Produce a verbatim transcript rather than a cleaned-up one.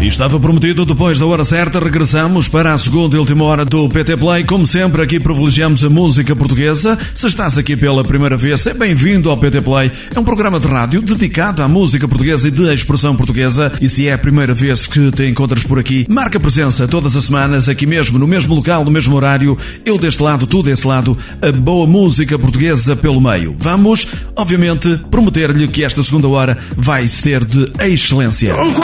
E estava prometido, depois da hora certa, regressamos para a segunda e última hora do P T Play. Como sempre, aqui privilegiamos a música portuguesa. Se estás aqui pela primeira vez, é bem-vindo ao P T Play. É um programa de rádio dedicado à música portuguesa e de expressão portuguesa. E se é a primeira vez que te encontras por aqui, marca presença todas as semanas, aqui mesmo, no mesmo local, no mesmo horário. Eu deste lado, tu desse lado, a boa música portuguesa pelo meio. Vamos, obviamente, prometer-lhe que esta segunda hora vai ser de excelência.